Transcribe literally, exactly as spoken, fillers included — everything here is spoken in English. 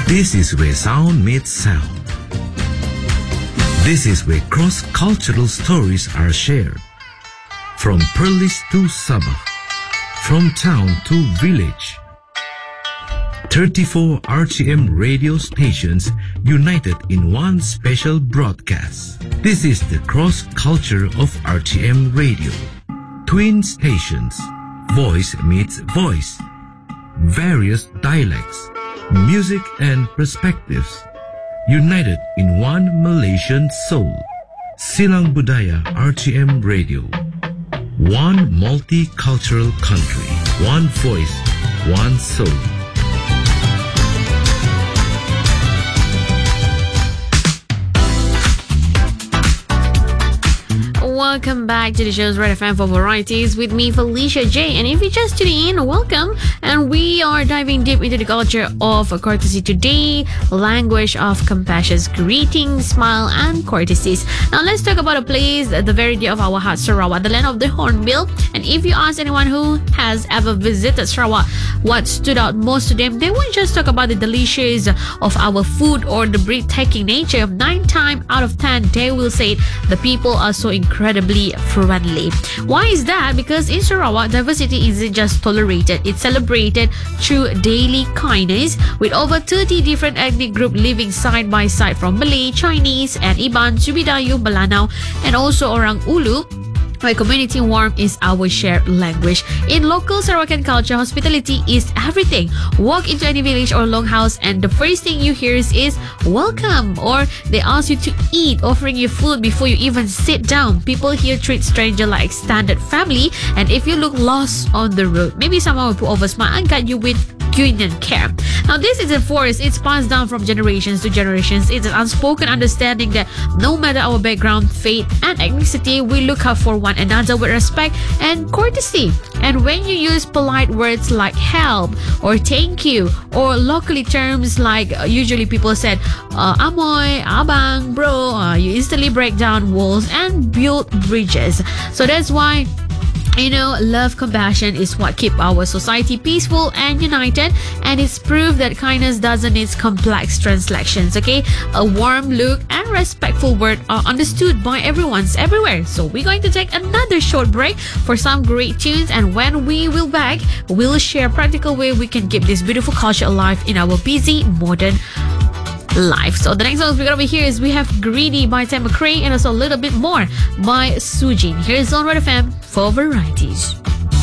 This is where sound meets sound. This is where cross-cultural stories are shared. From Perlis to Sabah, from town to village. thirty-four R T M radio stations united in one special broadcast. This is the cross-culture of R T M radio. Twin stations, voice meets voice, various dialects, music and perspectives, united in one Malaysian soul. Silang Budaya R T M Radio. One multicultural country, one voice, one soul. Welcome back to the show's Red F M for Varieties with me, Felicia J. And if you just tuning in, welcome. And we are diving deep into the culture of courtesy today, language of compassion, greetings, smile, and courtesies. Now let's talk about a place at the very dear of our heart, Sarawak, the land of the hornbill. And if you ask anyone who has ever visited Sarawak what stood out most to them, they won't just talk about the delicious of our food or the breathtaking nature. Nine times out of ten, they will say the people are so incredibly friendly. Why is that? Because in Sarawak, diversity isn't just tolerated, it's celebrated through daily kindness, with over thirty different ethnic groups living side by side, from Malay, Chinese, and Iban, Subidayu, Balanau, and also Orang Ulu, where community warmth is our shared language. In local Sarawakian culture, hospitality is everything. Walk into any village or longhouse and the first thing you hear is, is welcome, or they ask you to eat, offering you food before you even sit down. People here treat stranger like extended family, and if you look lost on the road, maybe someone will put over smile and guide you with poignant care. Now this isn't forced, it's passed down from generations to generations. It's an unspoken understanding that no matter our background, faith, and ethnicity, we look out for one another with respect and courtesy. And when you use polite words like help or thank you, or locally terms like uh, usually people said uh, amoy, abang, bro, uh, you instantly break down walls and build bridges. So that's why, you know, love, compassion is what keep our society peaceful and united, and it's proof that kindness doesn't need complex translations, okay? A warm look and respectful word are understood by everyone's everywhere. So we're going to take another short break for some great tunes, and when we will back, we'll share a practical way we can keep this beautiful culture alive in our busy modern life. So the next song we're gonna be here is we have Greedy by Tim McRae, and also a little bit more by Sujin. Here's on Red F M for Varieties.